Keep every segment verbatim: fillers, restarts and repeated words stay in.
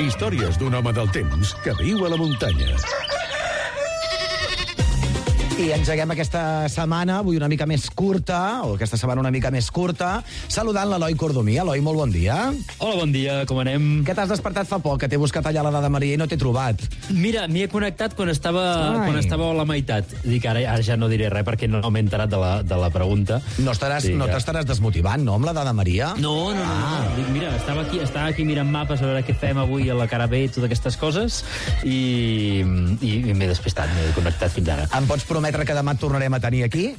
Històries d'un home del temps que viu a la muntanya. I engeguem aquesta setmana, avui una mica més curta, o aquesta setmana una mica més curta, saludant l'Eloi Cordomí. Eloi, molt bon dia. Hola, bon dia, com anem? Que t'has despertat fa poc, que t'he buscat allà la dada Maria i no t'he trobat. Mira, m'hi he connectat quan estava, Ai. quan estava a la meitat. Dic, ara, ara ja no diré res perquè no m'he enterat de la, de la pregunta. No estaràs, Sí, no ja. t'estaràs desmotivant, no, amb la dada Maria? No, no, no, no. Dic, mira, estava aquí, estava aquí mirant mapes a veure què fem avui a la cara B i totes aquestes coses i, i, i m'he despistat, m'he connectat fins ara. Em pots prometre que demà et tornarem a tenir aquí?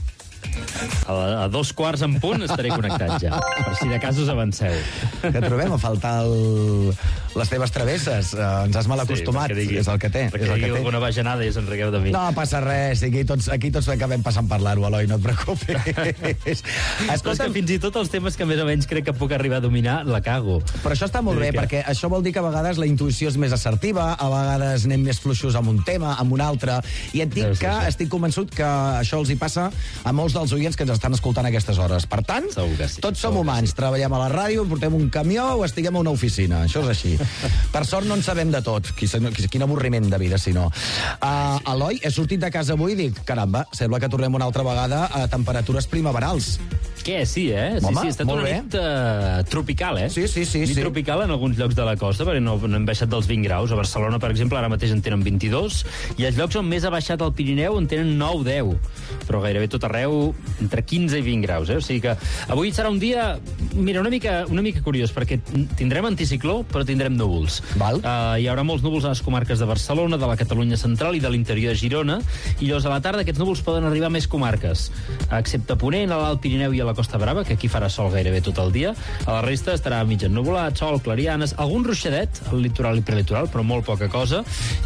A, a dos quarts en punt estaré connectat ja, per si de cas us avanceu. Que trobem a faltar el... les teves travesses. Uh, ens has mal acostumat, Sí, és el que té. Perquè És el que digui té. alguna bajanada i us en rigueu de mi. No passa res, aquí tots, aquí tots acabem passant per l'aro, Eloi, no et preocupis. Però és que Escolta'm, fins i tot els temes que més o menys crec que puc arribar a dominar, la cago. però això està molt bé, Sí, que- perquè això vol dir que a vegades la intuïció és més assertiva, a vegades anem més fluixos amb un tema, amb un altre, i et dic Deu ser que això. estic convençut que això els hi passa a molts dels oients que ens estan escoltant a aquestes hores. Per tant, Segur que sí, tots som segur que humans, treballem a la ràdio, portem un camió o estiguem a una oficina, això és així. Per sort no en sabem de tot, quin, quin avorriment de vida, si no. Uh, Eloi, he sortit de casa avui i dic, caramba, sembla que tornem una altra vegada a temperatures primaverals. Què, sí, eh? Sí, Home, sí, ha estat molt una bé. nit uh, tropical, eh? Sí, sí, sí, Nit sí. tropical en alguns llocs de la costa, perquè no, no hem baixat dels vint graus. A Barcelona, per exemple, ara mateix en tenen vint-i-dos, i els llocs on més ha baixat el Pirineu en tenen nou deu. Però gairebé tot arreu entre quinze i vint graus, eh? O sigui que avui serà un dia, mira, una mica, una mica curiós, perquè tindrem anticicló, però tindrem núvols. Val. Uh, hi haurà molts núvols a les comarques de Barcelona, de la Catalunya central i de l'interior de Girona, i llavors a la tarda aquests núvols poden arribar a més comarques, excepte Ponent, a l'Alt Pirineu i a la Costa Brava, que aquí farà sol gairebé tot el dia. A la resta estarà mig ennuvolat, sol, clarianes, algun ruixadet al litoral i prelitoral, però molt poca cosa,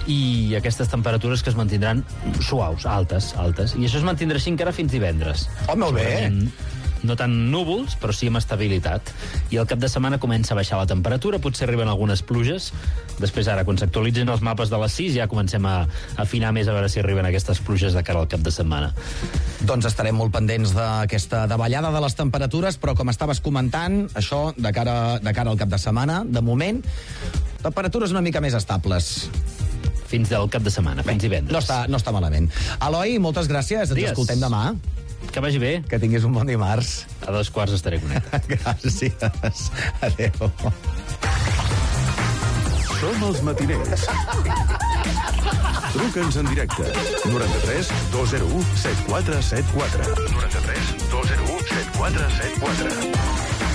i aquestes temperatures que es mantindran suaus, altes, altes. I això es mantindrà així encara fins divendres. Oh, molt bé. Segurament no tant núvols, però sí amb estabilitat. I el cap de setmana comença a baixar la temperatura, potser arriben algunes pluges. Després, ara, quan s'actualitzin els mapes de les sis, ja comencem a, a afinar més a veure si arriben aquestes pluges de cara al cap de setmana. Doncs estarem molt pendents d'aquesta davallada de les temperatures, però com estaves comentant, això de cara, de cara al cap de setmana, de moment, temperatures una mica més estables. Fins del cap de setmana, fins divendres. No està, no està malament. Eloi, moltes gràcies, ens Digues. escoltem demà. Que vagi bé. Que tinguis un bon dimarts. A dos quarts estaré connectat. Gràcies. Adéu. Som els matiners. Truca'ns en directe. noranta-tres dos zero u set quatre set quatre. noranta-tres dos zero u set quatre set quatre.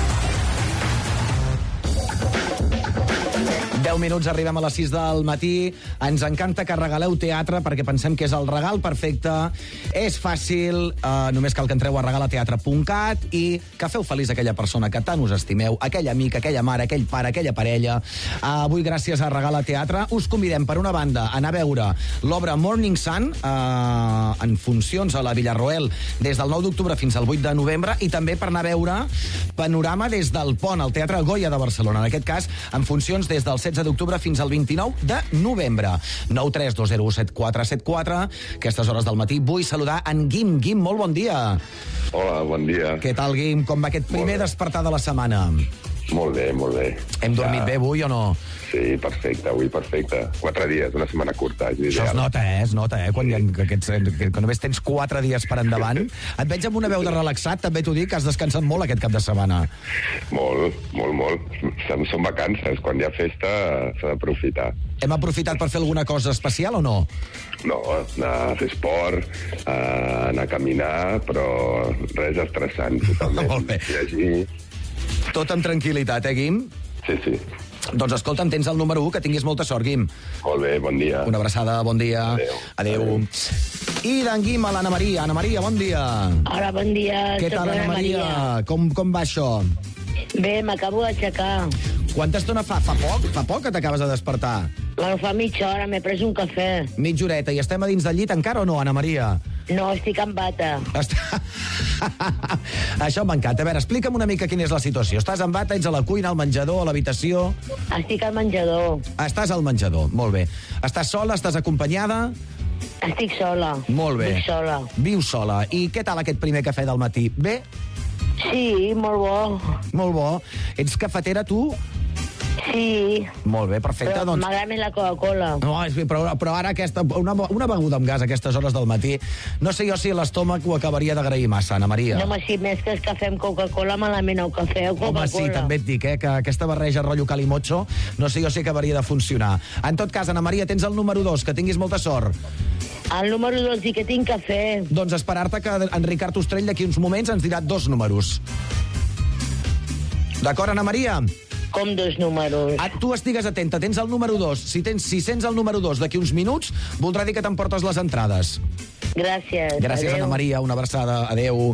deu minuts, arribem a les sis del matí. Ens encanta que regaleu teatre perquè pensem que és el regal perfecte. És fàcil, eh, només cal que entreu a regalateatre punt cat i que feu feliç aquella persona que tant us estimeu, aquell amic, aquella mare, aquell pare, aquella parella. Eh, avui, gràcies a Regala Teatre, us convidem, per una banda, a anar a veure l'obra Morning Sun eh, en funcions a la Villarroel des del nou d'octubre fins al vuit de novembre, i també per anar a veure Panorama des del Pont, al Teatre Goya de Barcelona. En aquest cas, en funcions des del setze d'octubre fins al vint-i-nou de novembre. nou tres dos zero u set quatre set quatre. Aquestes hores del matí vull saludar en Guim. Guim, molt bon dia. Hola, bon dia. Què tal, Guim? Com va aquest primer bé. despertar de la setmana? Molt bé, molt bé. Hem dormit Ja. bé avui o no? Sí, perfecte, avui perfecte. Quatre dies, una setmana curta. És Això es ideal. nota, eh? Es nota, eh? Quan, hi ha, que, aquests, que, que només tens quatre dies per endavant. Et veig amb una veu de relaxat, també t'ho dic, que has descansat molt aquest cap de setmana. Molt, molt, molt. Són, són vacances, quan hi ha festa s'ha d'aprofitar. Hem aprofitat per fer alguna cosa especial o no? No, anar a fer esport, eh, anar a caminar, però res estressant, totalment. Molt bé. Llegir... Tot amb tranquil·litat, eh, Guim? Sí, sí. Doncs escolta'm, tens el número u, que tinguis molta sort, Guim. Molt bé, bon dia. Una abraçada, bon dia. Adéu. Adéu. Adéu. I d'en Guim a l'Anna Maria. Anna Maria, bon dia. Hola, bon dia. Què soc tal, Anna l'Anna Maria? Com, com va això? Bé, m'acabo d'aixecar. Quanta estona fa? Fa poc? Fa poc que t'acabes de despertar? Bueno, fa mitja hora, m'he pres un cafè. Mitja horeta. I estem a dins del llit encara o no, Anna Maria? No, estic en bata. Està... Això m'encanta. A veure, explica'm una mica quina és la situació. Estàs en bata, ets a la cuina, al menjador, a l'habitació... Estic al menjador. Estàs al menjador, molt bé. Estàs sola, estàs acompanyada? Estic sola. Molt bé. Estic sola. Vius sola. I què tal aquest primer cafè del matí? Bé? Sí, molt bo. Molt bo. Ets cafetera, tu? Sí, Molt bé, perfecte. però Doncs... m'agrada més la Coca-Cola. No, és, però, però ara aquesta, una, una beguda amb gas a aquestes hores del matí, no sé jo si l'estómac ho acabaria d'agrair massa, Ana Maria. No, home, si més que el cafè amb Coca-Cola, malament el cafè o Coca-Cola. Home, sí, també et dic, eh, que aquesta barreja rotllo calimocho, no sé jo si acabaria de funcionar. En tot cas, Ana Maria, tens el número dos, que tinguis molta sort. El número dos, i que tinc cafè. Doncs esperar-te que en Ricard Ostrell d'aquí uns moments ens dirà dos números. D'acord, Ana Maria? Com dos números. Ah, tu estigues atenta, tens el número dos. Si, tens, si sents el número dos d'aquí uns minuts, voldrà dir que t'emportes les entrades. Gràcies. Gràcies, Adéu. Ana Maria, una abraçada. Adéu.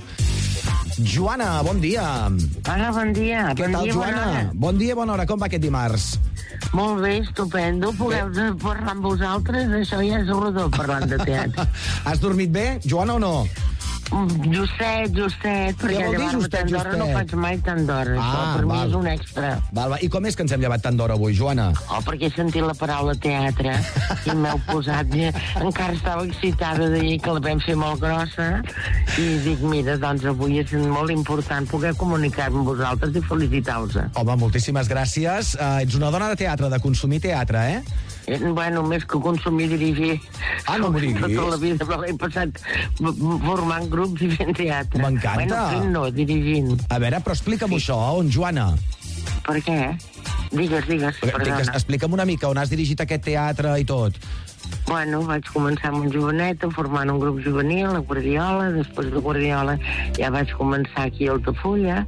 Joana, bon dia. Hola, bon dia. Què bon tal, dia, Joana? Bona hora. Bon dia, bona hora. Com va aquest dimarts? Molt bé, estupendo. Podeu parlar amb vosaltres? Això ja és rodó, parlant de teatre. Has dormit bé, Joana, o no? Mm, Justet, justet, perquè vol dir llevar-me justet, tant d'hora no justet? faig mai tant d'hora. Ah, Això per mi val. és un extra. Val, va. I com és que ens hem llevat tant d'hora avui, Joana? Oh, perquè he sentit la paraula teatre i m'heu posat... Ja, encara estava excitada d'ahir que la vam fer molt grossa i dic, mira, doncs avui és molt important poder comunicar-me amb vosaltres i felicitar-vos. Home, moltíssimes gràcies. Uh, ets una dona de teatre, de consumir teatre, eh? Eh, Bueno, més que consumir, dirigir. Ah, no m'ho diguis. Tota la vida me l'he passat formant grups i fent teatre. M'encanta. Bueno, fent no, dirigint. A veure, però explica'm sí. això, on, Joana? Per què? Digues, digues, perdona. Digues, explica'm una mica on has dirigit aquest teatre i tot. Bueno, vaig començar amb un jovenet, formant un grup juvenil, a Guardiola, després de Guardiola ja vaig començar aquí a Altafulla,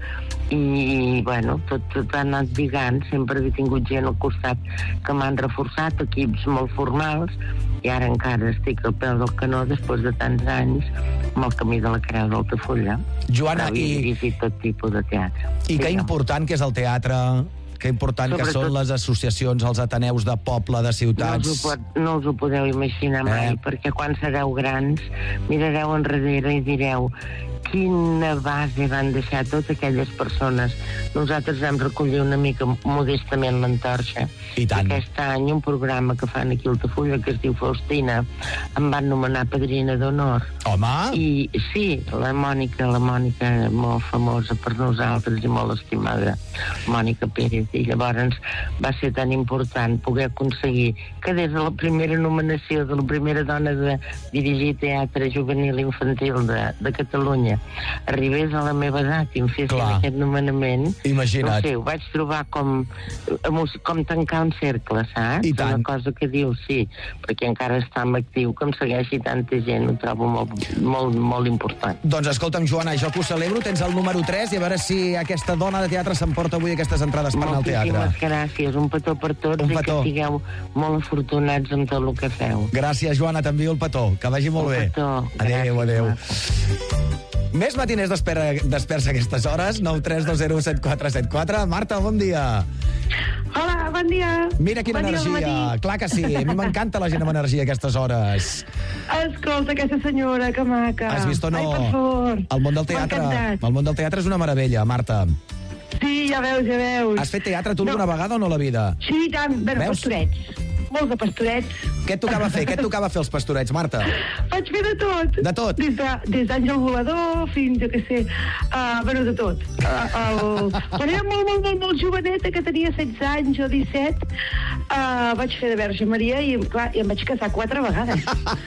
i, bueno, tot, tot ha anat lligant, sempre he tingut gent al costat que m'han reforçat, equips molt formals, i ara encara estic al peu del canó després de tants anys amb el camí de la Creu d'Altafulla. Joana, Però i- he dirigit tot tipus de teatre. I que Digue'm. important que és el teatre, que important que Sobretot- són les associacions, els ateneus de poble, de No us, ciutats. ho pot, no us ho podeu imaginar mai, Eh. perquè quan sereu grans mirareu enrere i direu quina base van deixar totes aquelles persones. Nosaltres vam recollir una mica modestament l'Antorxa. I tant. Aquest any un programa que fan aquí a Altafulla que es diu Faustina em van nomenar padrina d'honor. Home, I sí, la Mònica, la Mònica molt famosa per nosaltres i molt estimada, Mònica Pérez, i llavors va ser tan important poder aconseguir que des de la primera nominació de la primera dona de dirigir teatre juvenil i infantil de, de Catalunya arribés a la meva edat i em fessin Clar. aquest nomenament. Imagina't. No sé, ho vaig trobar com, com tancar un cercle, saps? I tant. Una cosa que diu, sí, perquè encara està en actiu, que em segueixi tanta gent, ho trobo molt, molt, molt important. doncs escolta'm, Joana, jo que ho celebro, tens el número tres i a veure si aquesta dona de teatre s'emporta avui aquestes entrades per anar al teatre. Moltíssimes gràcies, un petó per tots Un i petó. que sigueu molt afortunats amb tot el que feu. Gràcies, Joana, t'envio el petó. Que vagi molt Un bé. petó. Adéu, Gràcies, adéu. Marta. Més matiners desper desperts a aquestes hores, nou tres dos zero set quatre set quatre. Marta, bon dia. Hola, bon dia. Mira quina bon dia al energia. matí. Clar que sí, a mi m'encanta la gent amb energia a aquestes hores. Escolta, aquesta senyora, que maca. Has vist o no? Ai, per favor. El món del M'ha teatre, encantat. el món del teatre és una meravella, Marta. Sí, ja veus, ja veus. Has fet teatre tu No. alguna vegada o no a la vida? Sí, i tant. Bueno, Veus? pastorets. Molts de pastorets. Què et tocava fer? Què et tocava fer els pastorets, Marta? Vaig fer de tot. De tot? Des de- des d'Àngel Volador fins, jo què sé, uh, bueno, de tot. Uh, el... Quan era molt, molt, molt, molt joveneta, que tenia setze anys o disset, uh, vaig fer de Verge Maria i, clar, i em vaig casar quatre vegades.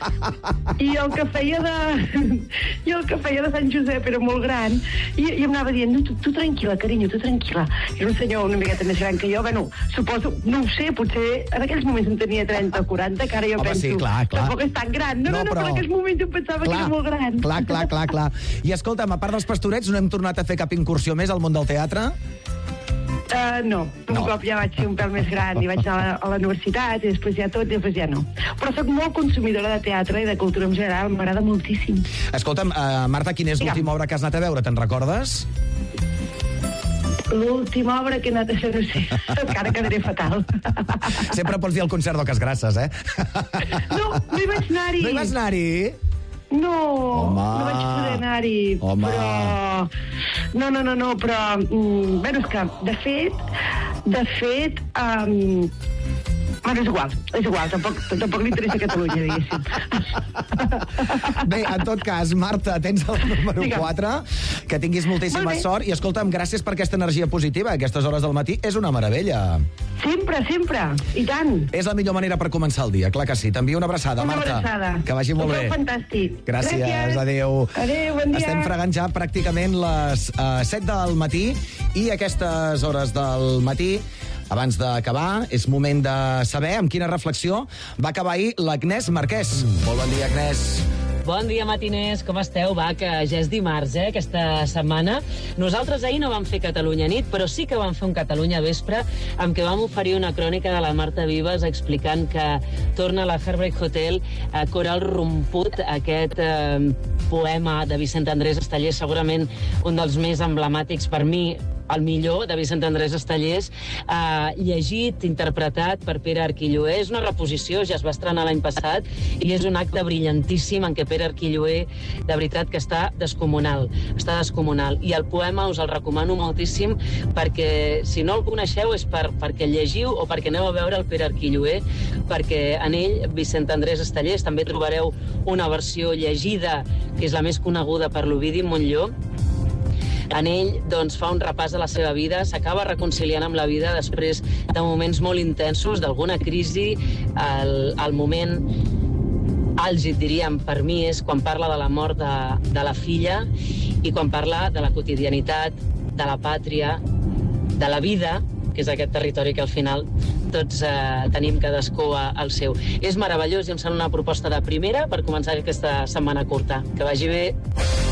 I el que feia de... I el que feia de Sant Josep era molt gran i, i em anava dient, no, tu, tu tranquil·la, carinyo, tu tranquil·la. Era un senyor una miqueta més gran que jo, bueno, suposo, no ho sé, potser en aquells moments en tenia trenta o quaranta, que ara jo Home, penso, sí, clar, clar. tampoc és tan gran. No, no, no, però, però en aquells moments jo pensava que era molt gran. Clar, clar, clar, clar. I escolta'm, a part dels pastorets, no hem tornat a fer cap incursió més al món del teatre? Uh, no, un No. cop ja vaig ser un pèl més gran i vaig anar a la, a la universitat i després ja tot i després ja no. Però sóc molt consumidora de teatre i de cultura en general, m'agrada moltíssim. Escolta'm, uh, Marta, quina és Digue'm. l'última obra que has anat a veure? Te'n recordes? L'última obra que he anat a fer, no sé, encara quedaré fatal. Sempre pots dir el concert d'Ocas Grasses, eh? No, no hi vaig anar-hi. No hi vas anar-hi? No, Home. no vaig poder anar-hi. Home. Però... No, no, no, no, però... Mm, bueno, és que, de fet, de fet... Um, Bueno, és igual, és igual, tampoc, tampoc li interessa Catalunya, diguéssim. Bé, en tot cas, Marta, tens el número Digue'm. quatre, que tinguis moltíssima Molt bé. sort, i escolta'm, gràcies per aquesta energia positiva, a aquestes hores del matí, és una meravella. Sempre, sempre, i tant. És la millor manera per començar el dia, clar que sí. T'envio una abraçada, Una Marta. abraçada. Que vagi molt Ho bé. feu fantàstic. Gràcies, Gràcies. adéu. Adéu, bon dia. Estem fregant ja pràcticament les uh, set del matí, i a aquestes hores del matí, abans d'acabar, és moment de saber amb quina reflexió va acabar ahir l'Agnès Marquès. Mm. Molt bon dia, Agnès. Bon dia, matiners, com esteu? Va, que ja és dimarts, eh, aquesta setmana. Nosaltres ahir no vam fer Catalunya nit, però sí que vam fer un Catalunya vespre, amb què vam oferir una crònica de la Marta Vives explicant que torna a la Heartbreak Hotel a Coral Romput, aquest eh, poema de Vicent Andrés Estellés, segurament un dels més emblemàtics per mi, el millor, de Vicent Andrés Estellés, eh, llegit, interpretat per Pere Arquilloé. És una reposició, ja es va estrenar l'any passat, i és un acte brillantíssim en què Pere Arquilloé, de veritat, que està descomunal. Està descomunal. I el poema us el recomano moltíssim perquè, si no el coneixeu, és per, perquè el llegiu o perquè aneu a veure el Pere Arquilloé, perquè en ell, Vicent Andrés Estellés, també trobareu una versió llegida, que és la més coneguda per l'Ovidi Montllor. En ell, doncs, fa un repàs de la seva vida, s'acaba reconciliant amb la vida després de moments molt intensos, d'alguna crisi. El, el moment àlgid, diríem, per mi, és quan parla de la mort de, de la filla i quan parla de la quotidianitat, de la pàtria, de la vida, que és aquest territori que al final tots eh, tenim cadascú al seu. És meravellós i em sembla una proposta de primera per començar aquesta setmana curta. Que vagi bé.